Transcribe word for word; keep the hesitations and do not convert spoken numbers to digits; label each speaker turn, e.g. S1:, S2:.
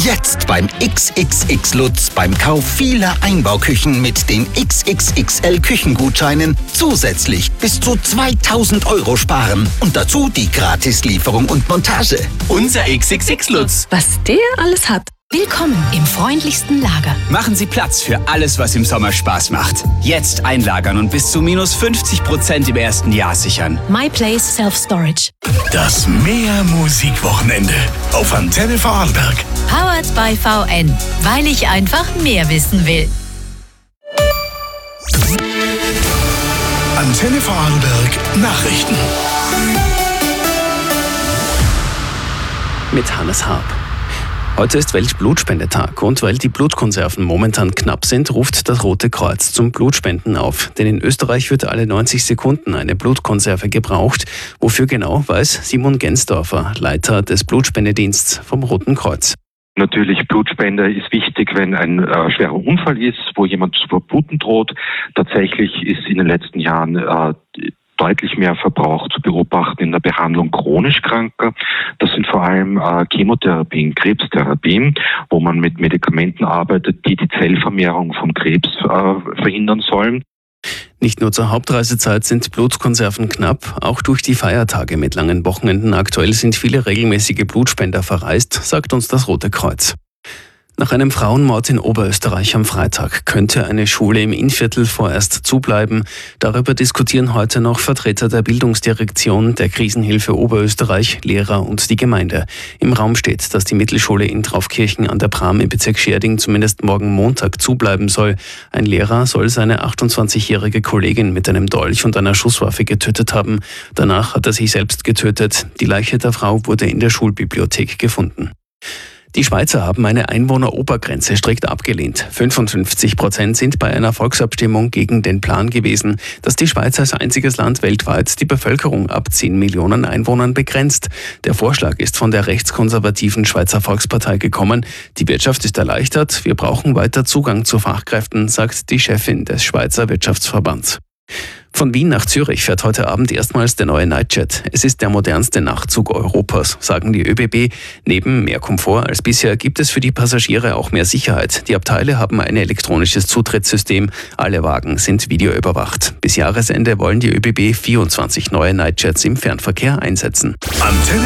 S1: Jetzt beim X X X Lutz beim Kauf vieler Einbauküchen mit den X X X L Küchengutscheinen zusätzlich bis zu zweitausend Euro sparen. Und dazu die Gratislieferung und Montage.
S2: Unser X X X Lutz.
S3: Was der alles hat.
S4: Willkommen im freundlichsten Lager.
S2: Machen Sie Platz für alles, was im Sommer Spaß macht. Jetzt einlagern und bis zu minus fünfzig Prozent im ersten Jahr sichern.
S4: My Place Self Storage.
S5: Das Meer-Musik-Wochenende auf Antenne Vorarlberg.
S4: Powered by V N, weil ich einfach mehr wissen will.
S5: Antenne Vorarlberg Nachrichten.
S6: Mit Hannes Harp. Heute ist Weltblutspendetag und weil die Blutkonserven momentan knapp sind, ruft das Rote Kreuz zum Blutspenden auf. Denn in Österreich wird alle neunzig Sekunden eine Blutkonserve gebraucht. Wofür genau, weiß Simon Gensdorfer, Leiter des Blutspendedienstes vom Roten Kreuz.
S7: Natürlich, Blutspende ist wichtig, wenn ein äh, schwerer Unfall ist, wo jemand zu verbluten droht. Tatsächlich ist in den letzten Jahren äh, deutlich mehr Verbrauch zu beobachten in der Behandlung chronisch Kranker. Das sind vor allem äh, Chemotherapien, Krebstherapien, wo man mit Medikamenten arbeitet, die die Zellvermehrung von Krebs äh, verhindern sollen.
S6: Nicht nur zur Hauptreisezeit sind Blutkonserven knapp, auch durch die Feiertage mit langen Wochenenden aktuell sind viele regelmäßige Blutspender verreist, sagt uns das Rote Kreuz. Nach einem Frauenmord in Oberösterreich am Freitag könnte eine Schule im Innviertel vorerst zubleiben. Darüber diskutieren heute noch Vertreter der Bildungsdirektion, der Krisenhilfe Oberösterreich, Lehrer und die Gemeinde. Im Raum steht, dass die Mittelschule in Traufkirchen an der Bram im Bezirk Schärding zumindest morgen Montag zubleiben soll. Ein Lehrer soll seine achtundzwanzigjährige Kollegin mit einem Dolch und einer Schusswaffe getötet haben. Danach hat er sich selbst getötet. Die Leiche der Frau wurde in der Schulbibliothek gefunden. Die Schweizer haben eine Einwohnerobergrenze strikt abgelehnt. fünfundfünfzig Prozent sind bei einer Volksabstimmung gegen den Plan gewesen, dass die Schweiz als einziges Land weltweit die Bevölkerung ab zehn Millionen Einwohnern begrenzt. Der Vorschlag ist von der rechtskonservativen Schweizer Volkspartei gekommen. Die Wirtschaft ist erleichtert. Wir brauchen weiter Zugang zu Fachkräften, sagt die Chefin des Schweizer Wirtschaftsverbands. Von Wien nach Zürich fährt heute Abend erstmals der neue Nightjet. Es ist der modernste Nachtzug Europas, sagen die ÖBB. Neben mehr Komfort als bisher gibt es für die Passagiere auch mehr Sicherheit. Die Abteile haben ein elektronisches Zutrittssystem. Alle Wagen sind videoüberwacht. Bis Jahresende wollen die ÖBB vierundzwanzig neue Nightjets im Fernverkehr einsetzen.
S5: Antenne